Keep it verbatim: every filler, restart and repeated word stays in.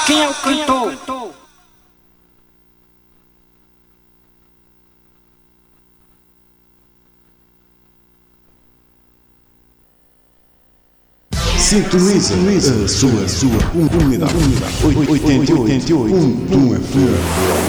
Quem é o cantor? Sintoniza a sua, sua unidade oitenta e oito ponto um F M.